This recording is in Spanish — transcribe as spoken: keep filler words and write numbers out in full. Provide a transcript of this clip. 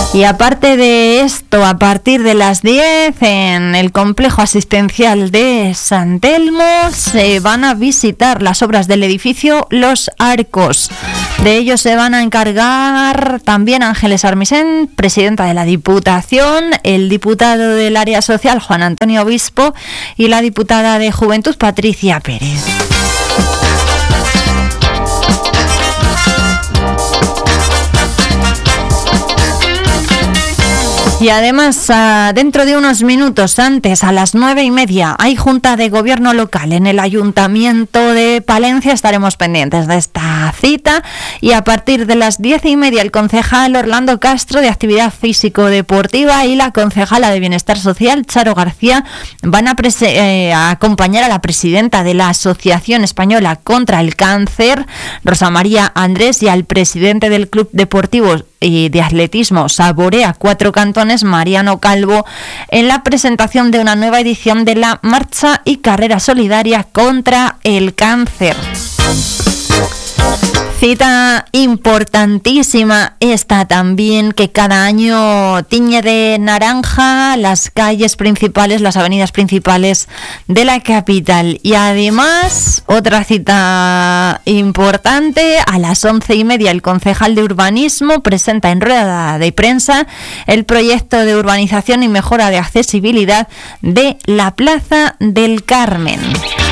Y aparte de esto, a partir de las diez, en el complejo asistencial de San Telmo se van a visitar las obras del edificio Los Arcos. De ello se van a encargar también Ángeles Armisen, presidenta de la Diputación, el diputado del área social Juan Antonio Obispo y la diputada de Juventud Patricia Pérez. Y además, dentro de unos minutos antes, a las nueve y media, hay Junta de Gobierno Local en el Ayuntamiento de Palencia. Estaremos pendientes de esta cita. Y a partir de las diez y media, el concejal Orlando Castro, de Actividad Físico-Deportiva, y la concejala de Bienestar Social, Charo García, van a, prese- eh, a acompañar a la presidenta de la Asociación Española contra el Cáncer, Rosa María Andrés, y al presidente del Club Deportivo y de Atletismo Saborea Cuatro Cantones, Mariano Calvo, en la presentación de una nueva edición de la Marcha y Carrera Solidaria contra el Cáncer. Cita importantísima esta también, que cada año tiñe de naranja las calles principales, las avenidas principales de la capital. Y además, otra cita importante, a las once y media, el concejal de Urbanismo presenta en rueda de prensa el proyecto de urbanización y mejora de accesibilidad de la Plaza del Carmen.